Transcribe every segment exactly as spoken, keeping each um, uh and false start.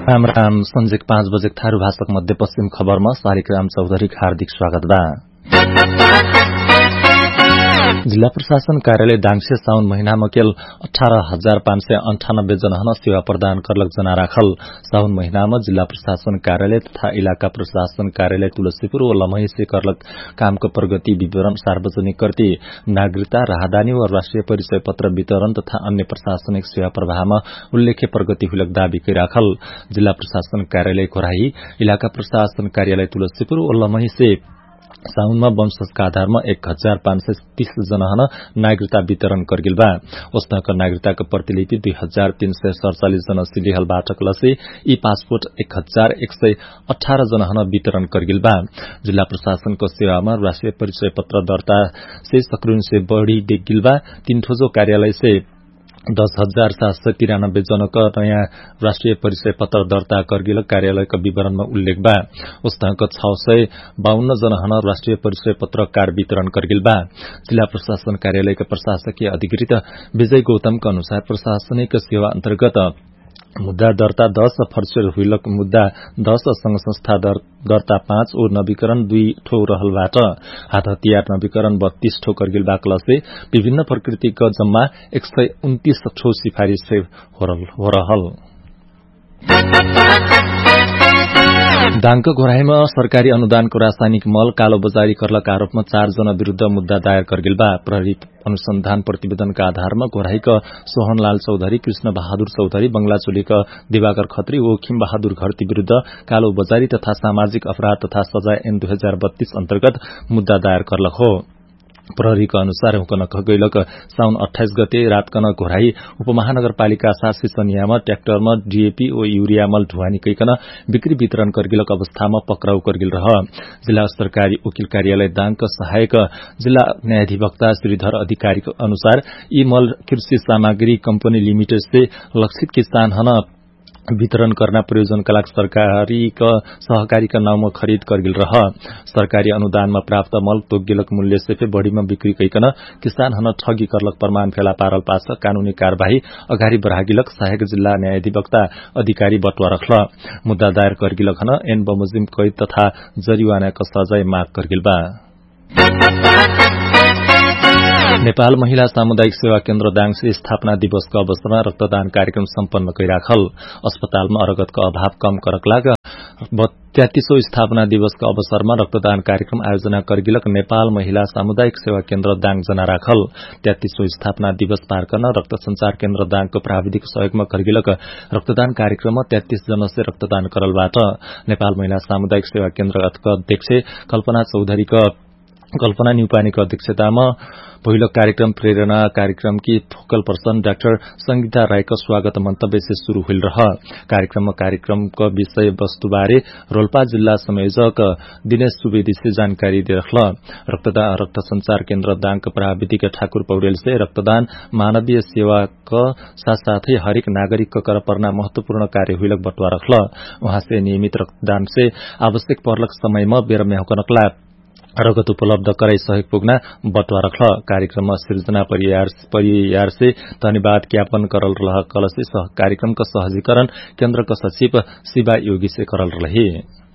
राम राम संजेक पाँच बजे थारू भाषक मध्यपश्चिम खबरमा शालिग्राम चौधरी हार्दिक स्वागत बा। जिल्ला प्रशासन कार्यालय दाङसे साउन महीनामा केवल अठारह हजार पाँच सय अन्ठानब्बे जना सेवा प्रदान करलक जना राखल। साउन महीनामा जिल्ला प्रशासन कार्यालय तथा इलाका प्रशासन कार्यालय तुलसीपुर व लमही करलक कामको प्रगति विवरण सार्वजनिक करती नागरिकता राहदानी व राष्ट्रिय परिचय पत्र वितरण तथा अन्य प्रशासनिक सेवा प्रवाहमा उल्लेख्य प्रगति हुलक दावी कई राखल। जिल्ला प्रशासन कार्यालय घोराही इलाका प्रशासन कार्यालय तुलसीपुर व लमही साउनमा वंशजका आधारमा एक हजार पाँच सय तीस जना नागरिकता वितरण करगिल बा। उस्तक नागरिकताको प्रतिलिपि दुई हजार तीन सय सड़चालिस जना सिलिहलबाट क्लसे ई पासपोर्ट एक हजार एक सय अठारह जना वितरण करगिल बा। जिल्ला प्रशासनको सेवामा राष्ट्रिय परिचय पत्र दर्ता से सक्रिय से बढ़ी देखगिल बा। तीन ठोजो कार्यालय से दस हजार सात सय तिरानब्बे जनक नयाँ राष्ट्रिय परिचय पत्र दर्ता करगिल कार्यालयका विवरणमा उल्लेख बा। उस्तक छ सय बाहन्न जना राष्ट्रिय परिचय पत्र कार्ड वितरण करगिल बा। जिल्ला प्रशासन कार्यालयका प्रशासकीय अधिकृत विजय गौतमका अनुसार प्रशासनिक सेवा अन्तर्गत मुद्दा दर्ता दस फर्चर हुइलक मुद्दा दस संघ संस्था दर्ता पाँच और नवीकरण दुई ठो रहलबाट हात हतियार नवीकरण बत्तीस ठो करगिल बाकलसे विभिन्न प्रकृतिका जम्मा एक सय उन्तीस ठो सिफारिश हो रहल। दाङको घोराईमा सरकारी अनुदानको रासायनिक मल कालो बजारी करलक आरोपमा चार जना विरूद्ध मुद्दा दायर करगिल बा। प्रहरी अनुसन्धान प्रतिवेदनका आधारमा घोराईका सोहनलाल चौधरी, कृष्ण बहादुर चौधरी, बंगलाचोलीका दिवाकर खत्री ओ खिम बहादुर घरती विरूद्ध कालो बजारी तथा सामाजिक अपराध तथा सजाय ऐन दुई हजार बत्तीस अन्तर्गत मुद्दा दायर करलक हो। प्रहरीका अनुसार हुकन गइलक साउन अठाइस गते रातकन घोराई उपमहानगरपालिका शासी सनियामा ट्र्याक्टरमा डीएपी ओ यूरिया मल ढुवानी कईकन बिक्री वितरण करगिलक अवस्थामा पक्राउ करगिल रह। जिल्ला सरकारी वकिल कार्यालय दाङका सहायक जिल्ला न्यायाधिवक्ता श्रीधर अधिकारीको अनुसार यी मल कृषि सामग्री कंपनी लिमिटेड से लक्षित किसान हन वितरण करना प्रयोजनका लागि सरकारी सहकारीका नाउँमा खरिद करगिल रह। सरकारी अनुदानमा प्राप्त मल तोगिलक मूल्य से बढ़ीमा बिक्री कईकन किसान हन ठगी करलक प्रमाण फेला पारल पास कानूनी कार्यवाही अगाडि बढ़ागिलक सहायक जिल्ला न्यायाधिवक्ता अधिकारी बटुवा रखल। मुद्दा दायर करगिलक हन एन बमोजिम कैद तथा जरिवानाको सजाय माग करगिल बा। नेपाल महिला सामुदायिक सेवा केन्द्र दाङसे स्थापना दिवसको अवसरमा रक्तदान कार्यक्रम सम्पन्न गरिराखल। अस्पतालमा रगतको अभाव कम करक तेत्तीसौं स्थापना दिवसको अवसरमा रक्तदान कार्यक्रम आयोजना करगिलक नेपाल महिला सामुदायिक सेवा केन्द्र दाङ जना राखल। तेत्तीसौं स्थापना दिवस पार गर्न रक्त संचार केन्द्र दाङको प्राविधिक सहयोगमा करगिलक रक्तदान कार्यक्रममा तेत्तीस जना से रक्तदान करलबाट नेपाल महिला सामुदायिक सेवा केन्द्रका अध्यक्ष कल्पना चौधरीका कल्पना न्यूपानीको अध्यक्षतामा पहिलो कार्यक्रम प्रेरणा कार्यक्रम की फोकल पर्सन डाक्टर संगीता राईको स्वागत मन्तव्य से शुरू हुल रह। कार्यक्रममा कार्यक्रमको विषय वस्तुबारे रोल्पा जिल्ला संयोजक दिनेश सुवेदी से जानकारी दिरखल। रक्तदान रक्त संचार केन्द्र दाङको प्राविधिक ठाकुर पौडेल से रक्तदान मानवीय सेवाको साथसाथै हरेक नागरिकको कर पर्ना महत्वपूर्ण कार्य हुइलक बटुवा रखल। वहाँ से नियमित रक्तदान से आवश्यक पर्लक समयमा बेरम्या हुकनकला रगत उपलब्ध कराई सहयोग पुग्ना बटुवा रखल। कार्यक्रममा सृजना परियार परियार से धन्यवाद ज्ञापन करल रह कलसे सह कार्यक्रमका सहजीकरण केन्द्रका सचिव शिवा योगी से करल रहे।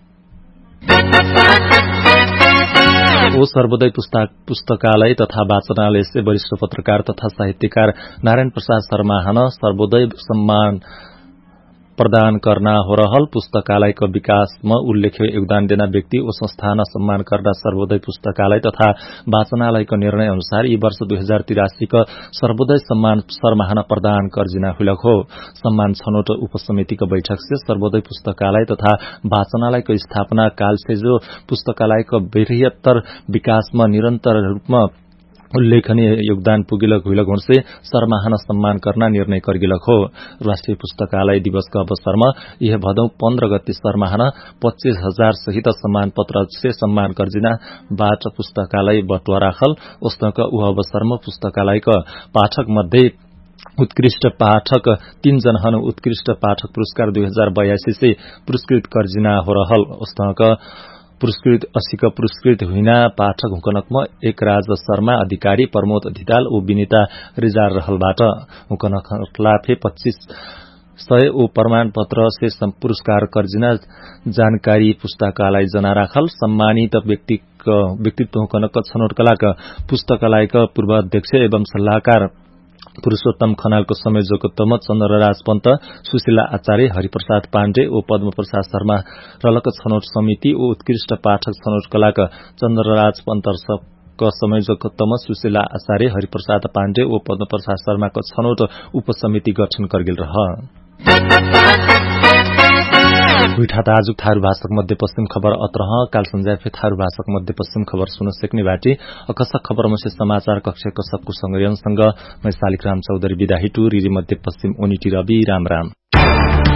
ओ सर्वोदय पुस्तकालय तथा वाचनालय से वरिष्ठ पत्रकार तथा साहित्यकार नारायण प्रसाद शर्मा हन सर्वोदय सम्मान प्रदान करना हो रहल। पुस्तकालयको विकासमा उल्लेख्य योगदान देना व्यक्ति ओ संस्थान सम्मान करना सर्वोदय पुस्तकालय तथा वाचनालयको निर्णय अनुसार यी वर्ष दुई हजार तिरासी का सर्वोदय सम्मान शर्माहना प्रदान कर्जिना हुलक हो। सम्मान छनौट उपसमितिको बैठक से सर्वोदय पुस्तकालय तथा वाचनालयको स्थापना काल से जो पुस्तकालयको बृहत्तर विकासमा निरन्तर रूपमा उल्लेखनीय योगदान पुगिलक हुइलक हुनसे शर्माहना सम्मान करना निर्णय करगिलक हो। राष्ट्रिय पुस्तकालय दिवसका अवसरमा यह भदौ पन्ध्र गते शर्माहना पच्चीस हजार सहित सम्मान पत्र से सम्मान कर्जिना बाट पुस्तकालय बटुवा राखल। उस्तक उ अवसरमा पुस्तकालयका पाठक मध्ये उत्कृष्ट पाठक तीन जना उत्कृष्ट पाठक पुरस्कार दुई हजार बयासी से पुरस्कृत कर्जिना हो रहल। उस्तक पुरस्कृत अस्सी का पुरस्कृत हुइना पाठक हुकनकमा एक राज शर्मा अधिकारी प्रमोद धिताल ओ विनिता रिजार रहलबाट हुकनक लाफे पच्चीस सय ओ प्रमाण पत्र से पुरस्कार कर्जिना जानकारी पुस्तकालय जना राखल सम्मानित व्यक्ति व्यक्तित्व कनक छनौट कलाका पुस्तकालयका पूर्व अध्यक्ष एवं सल्लाहकार पुरूषोत्तम खनालको संयोजकत्वमा चन्द्रराज पन्त, सुशीला आचार्य, हरिप्रसाद पाण्डे ओ पद्म प्रसाद शर्मा रलक छनौट समिति ओ उत्कृष्ट पाठक छनौट कलाका चन्द्रराज पन्त का संयोजकत्वमा सुशीला आचार्य, हरिप्रसाद पाण्डे ओ पद्म प्रसाद शर्माको छनौट उपसमिति गठन करगिल रह। बुइठाता आजुक थारू भाषक मध्यपश्चिम खबर अत्रह काल संजाफे थारू भाषक मध्यपश्चिम खबर सुन सेक्ने बाटी अकसक खबर मसे समाचार कक्षको सबको संगयनसँग मै शालिग्राम चौधरी विदा हिटु रिरी मध्यपश्चिम ओनिटी रवि राम राम।